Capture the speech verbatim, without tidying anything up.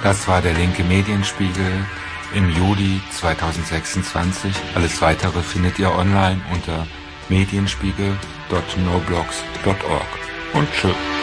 Das war der linke Medienspiegel im Juli zweitausendsechsundzwanzig. Alles Weitere findet ihr online unter medienspiegel punkt noblogs punkt org. Und tschüss.